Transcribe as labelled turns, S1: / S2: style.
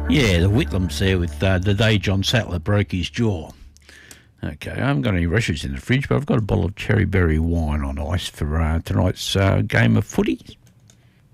S1: Yeah, the Whitlams there with the day John Sattler broke his jaw. Okay, I haven't got any rashers in the fridge, but I've got a bottle of cherry berry wine on ice for tonight's game of footy.